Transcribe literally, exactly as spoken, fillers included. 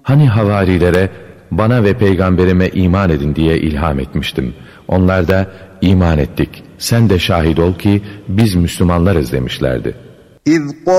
Hani havarilere bana ve peygamberime iman edin diye ilham etmiştim. Onlar da iman ettik, sen de şahit ol ki biz Müslümanlarız demişlerdi. İz